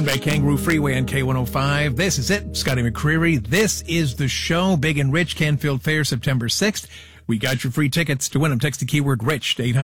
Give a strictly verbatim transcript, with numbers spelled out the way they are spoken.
Run by Kangaroo Freeway on K one oh five. This is it. Scotty McCreery. This is the show. Big and Rich, Canfield Fair, September sixth. We got your free tickets. To win them, text the keyword RICH to eight hundred.